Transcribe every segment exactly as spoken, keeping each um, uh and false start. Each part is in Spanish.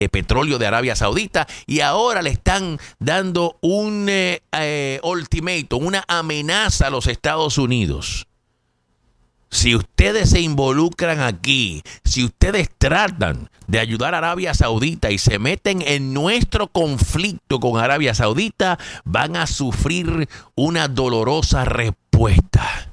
de petróleo de Arabia Saudita, y ahora le están dando un eh, eh, ultimátum, una amenaza a los Estados Unidos. Si ustedes se involucran aquí, si ustedes tratan de ayudar a Arabia Saudita y se meten en nuestro conflicto con Arabia Saudita, van a sufrir una dolorosa respuesta.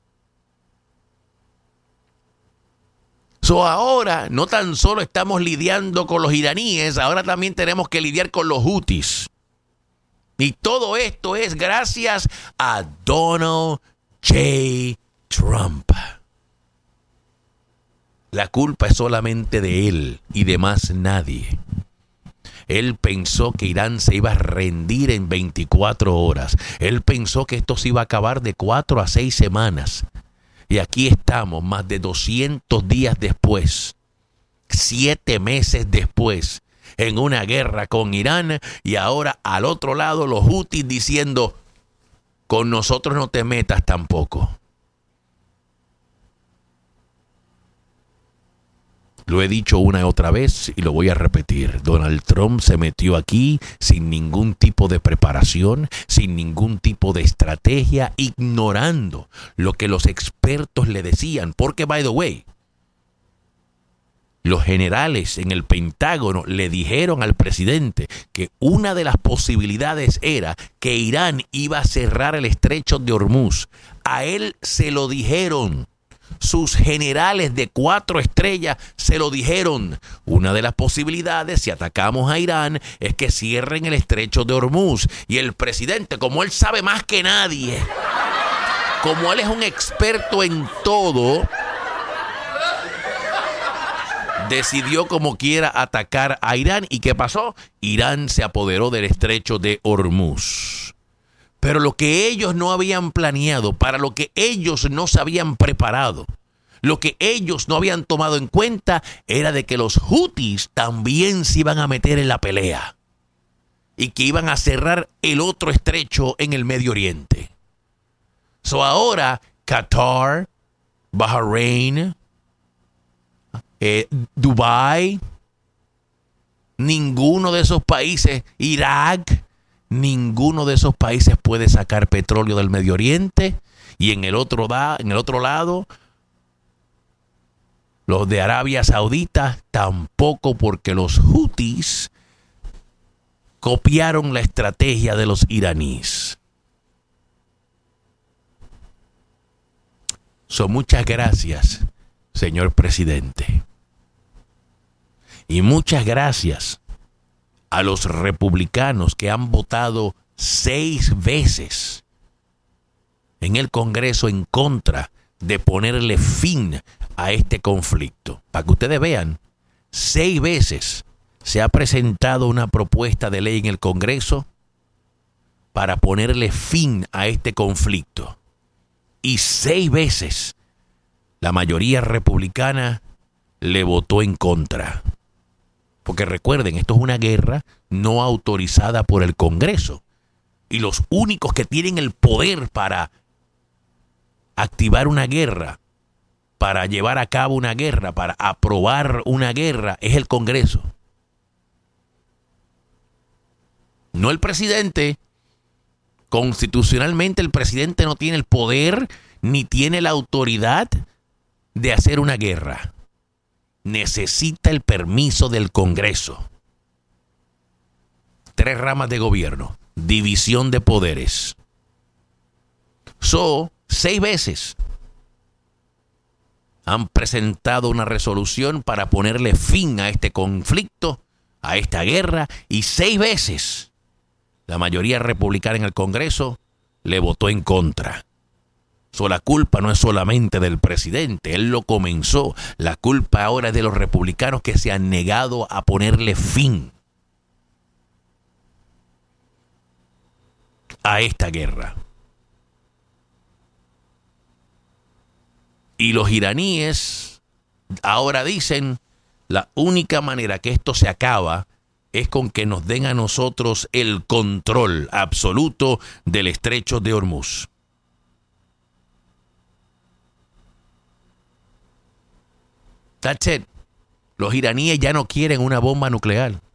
So, ahora no tan solo estamos lidiando con los iraníes, ahora también tenemos que lidiar con los hutis. Y todo esto es gracias a Donald J. Trump. La culpa es solamente de él y de más nadie. Él pensó que Irán se iba a rendir en veinticuatro horas. Él pensó que esto se iba a acabar de cuatro a seis semanas. Y aquí estamos, más de doscientos días después, siete meses después, en una guerra con Irán, y ahora al otro lado los hutis diciendo, con nosotros no te metas tampoco. Lo he dicho una y otra vez y lo voy a repetir. Donald Trump se metió aquí sin ningún tipo de preparación, sin ningún tipo de estrategia, ignorando lo que los expertos le decían. Porque, by the way, los generales en el Pentágono le dijeron al presidente que una de las posibilidades era que Irán iba a cerrar el estrecho de Hormuz. A él se lo dijeron. Sus generales de cuatro estrellas se lo dijeron. Una de las posibilidades, si atacamos a Irán, es que cierren el estrecho de Hormuz. Y el presidente, como él sabe más que nadie, como él es un experto en todo, decidió como quiera atacar a Irán. ¿Y qué pasó? Irán se apoderó del estrecho de Hormuz. Pero lo que ellos no habían planeado, para lo que ellos no se habían preparado, lo que ellos no habían tomado en cuenta, era de que los hutis también se iban a meter en la pelea y que iban a cerrar el otro estrecho en el Medio Oriente. So ahora Qatar, Bahrein, eh, Dubái, ninguno de esos países, Irak, ninguno de esos países puede sacar petróleo del Medio Oriente. Y en el otro, da, en el otro lado, los de Arabia Saudita tampoco, porque los hutis copiaron la estrategia de los iraníes. So, muchas gracias, señor presidente. Y muchas gracias a los republicanos que han votado seis veces en el Congreso en contra de ponerle fin a este conflicto. Para que ustedes vean, seis veces se ha presentado una propuesta de ley en el Congreso para ponerle fin a este conflicto. Y seis veces la mayoría republicana le votó en contra. Porque recuerden, esto es una guerra no autorizada por el Congreso. Y los únicos que tienen el poder para activar una guerra, para llevar a cabo una guerra, para aprobar una guerra, es el Congreso. No el presidente. Constitucionalmente el presidente no tiene el poder ni tiene la autoridad de hacer una guerra. Necesita el permiso del Congreso. Tres ramas de gobierno, división de poderes. So, seis veces han presentado una resolución para ponerle fin a este conflicto, a esta guerra, y seis veces la mayoría republicana en el Congreso le votó en contra. So, la culpa no es solamente del presidente, él lo comenzó. La culpa ahora es de los republicanos que se han negado a ponerle fin a esta guerra. Y los iraníes ahora dicen, la única manera que esto se acaba es con que nos den a nosotros el control absoluto del estrecho de Hormuz. That's it. Los iraníes ya no quieren una bomba nuclear.